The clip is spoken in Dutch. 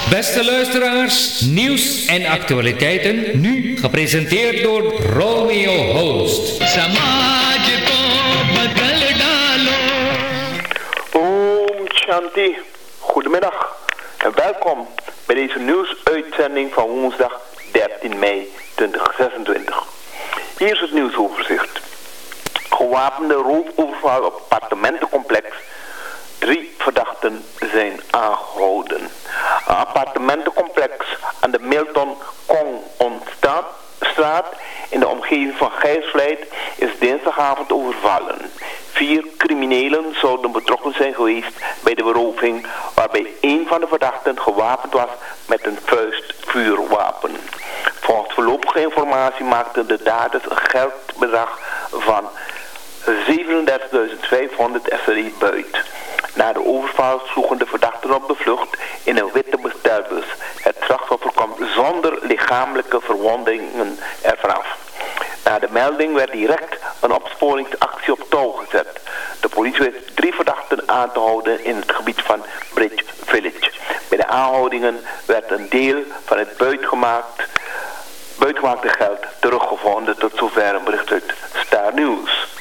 Beste luisteraars, nieuws en actualiteiten, nu gepresenteerd door Romeo Host. Om Shanti, goedemiddag en welkom bij deze nieuwsuitzending van woensdag 13 mei 2026. Hier is het nieuwsoverzicht. Gewapende roofoverval op appartementencomplex. 3 verdachten zijn aangehouden. Een appartementencomplex aan de Milton Kong-straat in de omgeving van Gijsvliet is dinsdagavond overvallen. 4 criminelen zouden betrokken zijn geweest bij de beroving, waarbij 1 van de verdachten gewapend was met een vuistvuurwapen. Volgens voorlopige informatie maakten de daders een geldbedrag van 37.500 SRI buit. Na de overval sloegen de verdachten op de vlucht in een witte bestelbus. Het slachtoffer kwam zonder lichamelijke verwondingen ervan af. Na de melding werd direct een opsporingsactie op touw gezet. De politie wist 3 verdachten aan te houden in het gebied van Bridge Village. Bij de aanhoudingen werd een deel van het buitgemaakte geld teruggevonden. Tot zover een bericht uit Star News.